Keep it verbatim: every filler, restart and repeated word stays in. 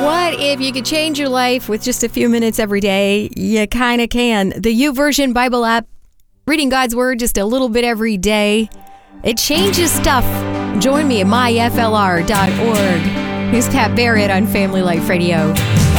What if you could change your life with just a few minutes every day? You kind of can. The YouVersion Bible app, reading God's Word just a little bit every day. It changes stuff. Join me at my f l r dot org. Here's Pat Barrett on Family Life Radio.